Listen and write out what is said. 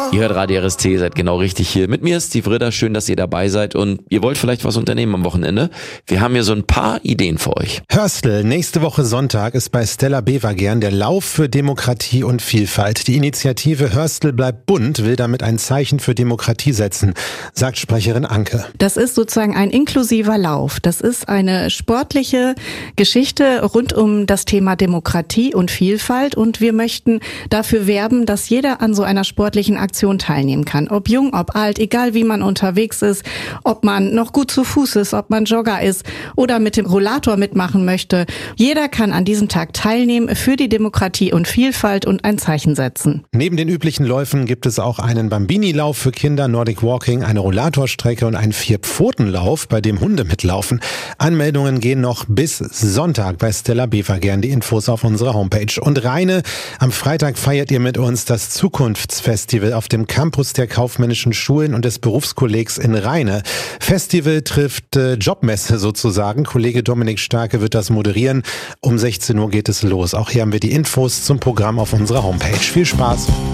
Ihr hört Radio RST, seid genau richtig hier. Mit mir ist Steve Ritter, schön, dass ihr dabei seid und ihr wollt vielleicht was unternehmen am Wochenende. Wir haben hier so ein paar Ideen für euch. Hörstel, nächste Woche Sonntag ist bei Stella Bevagern der Lauf für Demokratie und Vielfalt. Die Initiative Hörstel bleibt bunt will damit ein Zeichen für Demokratie setzen, sagt Sprecherin Anke. Das ist sozusagen ein inklusiver Lauf. Das ist eine sportliche Geschichte rund um das Thema Demokratie und Vielfalt und wir möchten dafür werben, dass jeder an so einer sportlichen Aktion teilnehmen kann. Ob jung, ob alt, egal wie man unterwegs ist, ob man noch gut zu Fuß ist, ob man Jogger ist oder mit dem Rollator mitmachen möchte. Jeder kann an diesem Tag teilnehmen für die Demokratie und Vielfalt und ein Zeichen setzen. Neben den üblichen Läufen gibt es auch einen Bambini-Lauf für Kinder, Nordic Walking, eine Rollatorstrecke und einen Vierpfotenlauf, bei dem Hunde mitlaufen. Anmeldungen gehen noch bis Sonntag bei Stella Bevagern. Die Infos auf unserer Homepage. Und Rheine, am Freitag feiert ihr mit uns das Zukunftsfestival auf dem Campus der kaufmännischen Schulen und des Berufskollegs in Rheine. Festival trifft Jobmesse sozusagen. Kollege Dominik Starke wird das moderieren. Um 16 Uhr geht es los. Auch hier haben wir die Infos zum Programm auf unserer Homepage. Viel Spaß!